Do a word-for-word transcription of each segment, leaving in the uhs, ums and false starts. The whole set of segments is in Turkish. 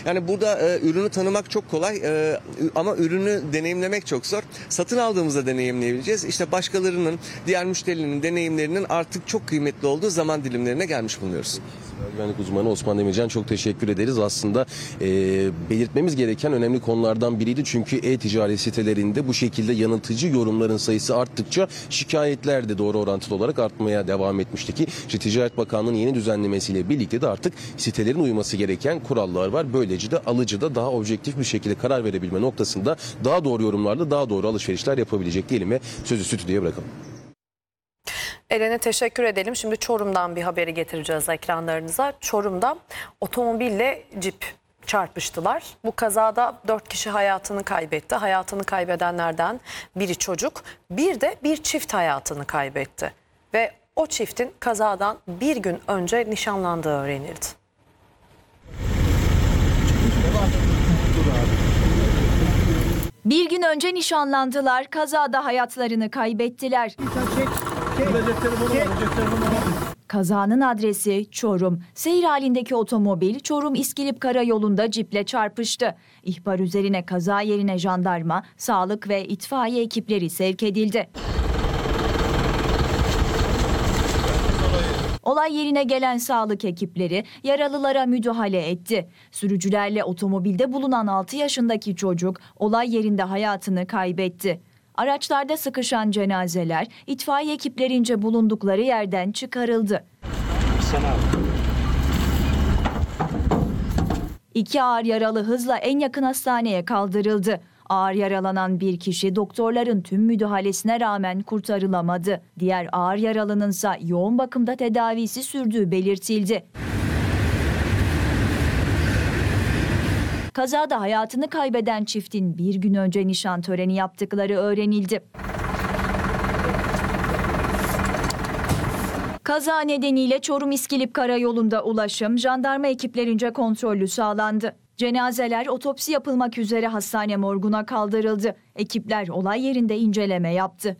Yani burada e, ürünü tanımak çok kolay e, ama ürünü deneyimlemek çok zor. Satın aldığımızda deneyimleyebileceğiz. İşte başkalarının, diğer müşterilerinin deneyimlerinin artık çok kıymetli olduğu zaman dilimlerine gelmiş bulunuyoruz. Güvenlik uzmanı Osman Demircan, çok teşekkür ederiz. Aslında e, belirtmemiz gereken önemli konulardan biriydi. Çünkü e-ticaret sitelerinde bu şekilde yanıltıcı yorumların sayısı arttıkça şikayetler de doğru orantılı olarak artmaya devam etmişti ki işte Ticaret Bakanlığı'nın yeni düzenlemesiyle birlikte de artık sitelerin uyması gereken kurallar var. Böylece de alıcı da daha objektif bir şekilde karar verebilme noktasında daha doğru yorumlarla daha doğru alışverişler yapabilecek diyelim ve sözü stüdyoya bırakalım. Eren'e teşekkür edelim. Şimdi Çorum'dan bir haberi getireceğiz ekranlarınıza. Çorum'da otomobille cip çarpıştılar. Bu kazada dört kişi hayatını kaybetti. Hayatını kaybedenlerden biri çocuk. Bir de bir çift hayatını kaybetti. Ve o çiftin kazadan bir gün önce nişanlandığı öğrenildi. Bir gün önce nişanlandılar, kazada hayatlarını kaybettiler. Kazanın adresi Çorum. Seyir halindeki otomobil Çorum İskilip Karayolu'nda ciple çarpıştı. İhbar üzerine kaza yerine jandarma, sağlık ve itfaiye ekipleri sevk edildi. Olay yerine gelen sağlık ekipleri yaralılara müdahale etti. Sürücülerle otomobilde bulunan altı yaşındaki çocuk olay yerinde hayatını kaybetti. Araçlarda sıkışan cenazeler itfaiye ekiplerince bulundukları yerden çıkarıldı. İki ağır yaralı hızla en yakın hastaneye kaldırıldı. Ağır yaralanan bir kişi doktorların tüm müdahalesine rağmen kurtarılamadı. Diğer ağır yaralınınsa yoğun bakımda tedavisi sürdüğü belirtildi. Kazada hayatını kaybeden çiftin bir gün önce nişan töreni yaptıkları öğrenildi. Kaza nedeniyle Çorum İskilip Karayolu'nda ulaşım jandarma ekiplerince kontrollü sağlandı. Cenazeler otopsi yapılmak üzere hastane morguna kaldırıldı. Ekipler olay yerinde inceleme yaptı.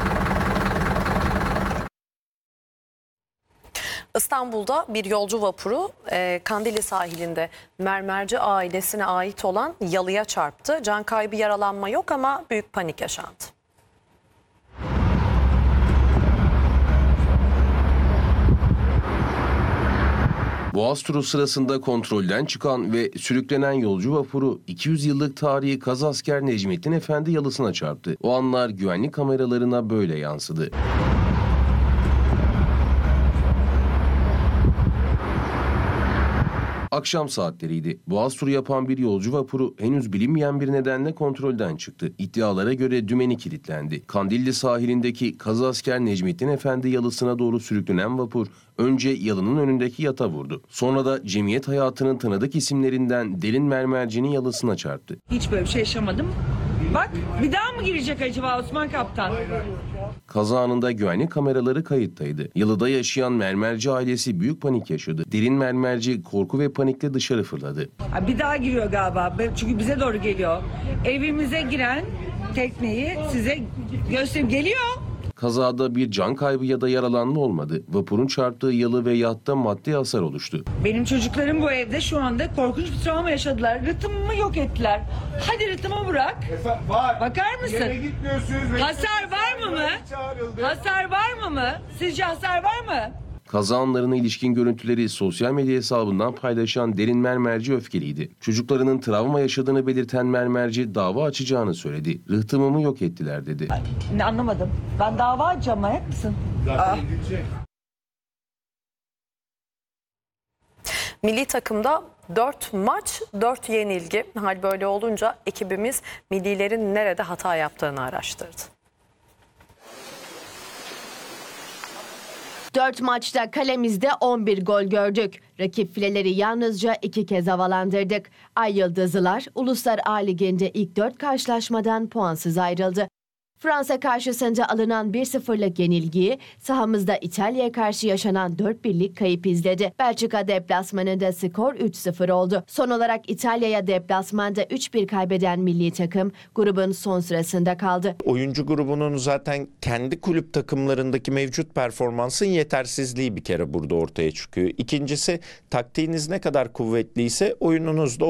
İstanbul'da bir yolcu vapuru e, Kandilli sahilinde mermerci ailesine ait olan yalıya çarptı. Can kaybı, yaralanma yok ama büyük panik yaşandı. Boğaz turu sırasında kontrolden çıkan ve sürüklenen yolcu vapuru iki yüz yıllık tarihi Kazasker Necmettin Efendi yalısına çarptı. O anlar güvenlik kameralarına böyle yansıdı. Akşam saatleriydi. Boğaz turu yapan bir yolcu vapuru henüz bilinmeyen bir nedenle kontrolden çıktı. İddialara göre dümeni kilitlendi. Kandilli sahilindeki Kazasker Necmettin Efendi yalısına doğru sürüklenen vapur önce yalının önündeki yata vurdu. Sonra da cemiyet hayatının tanıdık isimlerinden Derin Mermerci'nin yalısına çarptı. Hiç böyle bir şey yaşamadım. Bak, bir daha mı girecek acaba Osman Kaptan? Kaza anında güvenlik kameraları kayıttaydı. Yalıda yaşayan mermerci ailesi büyük panik yaşadı. Derin Mermerci korku ve panikle dışarı fırladı. Ha, bir daha giriyor galiba. Çünkü bize doğru geliyor. Evimize giren tekneyi size göstereyim. Geliyor. Kazada bir can kaybı ya da yaralanma olmadı. Vapurun çarptığı yalı ve yatta maddi hasar oluştu. Benim çocuklarım bu evde şu anda korkunç bir travma yaşadılar. Rıhtımımı yok ettiler. Hadi rıhtımı bırak. Efendim, var. Bakar mısın? Yere gitmiyorsunuz. Hasar var mı mı? Hasar var mı mı? Sizce hasar var mı? Kaza anlarına ilişkin görüntüleri sosyal medya hesabından paylaşan Derin Mermerci öfkeliydi. Çocuklarının travma yaşadığını belirten Mermerci dava açacağını söyledi. Rıhtımımı yok ettiler dedi. Ne anlamadım. Ben dava açacağım, manyak mısın? Zaten gidecek. Milli takımda dört maç, dört yenilgi. Hal böyle olunca ekibimiz millilerin nerede hata yaptığını araştırdı. Dört maçta kalemizde on bir gol gördük. Rakip fileleri yalnızca iki kez havalandırdık. Ay Yıldızlılar Uluslar A Ligi'nde ilk dört karşılaşmadan puansız ayrıldı. Fransa karşısında alınan bir sıfırlık yenilgiyi sahamızda İtalya'ya karşı yaşanan dört birlik kayıp izledi. Belçika deplasmanında skor üç sıfır oldu. Son olarak İtalya'ya deplasmanda üç bir kaybeden milli takım grubun son sırasında kaldı. Oyuncu grubunun zaten kendi kulüp takımlarındaki mevcut performansın yetersizliği bir kere burada ortaya çıkıyor. İkincisi, taktiğiniz ne kadar kuvvetliyse oyununuz da